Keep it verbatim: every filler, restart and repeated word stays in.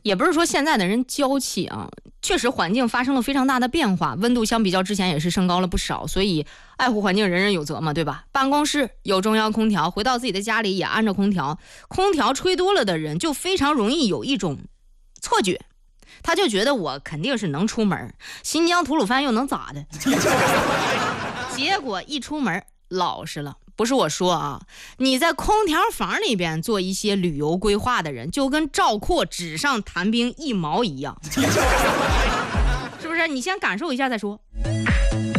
也不是说现在的人娇气啊，确实环境发生了非常大的变化，温度相比较之前也是升高了不少，所以爱护环境人人有责嘛，对吧？办公室有中央空调，回到自己的家里也安着空调，空调吹多了的人就非常容易有一种错觉，他就觉得我肯定是能出门，新疆吐鲁番又能咋的？结果一出门老实了。不是我说啊，你在空调房里边做一些旅游规划的人，就跟赵括纸上谈兵一毛一样，是不是？你先感受一下再说。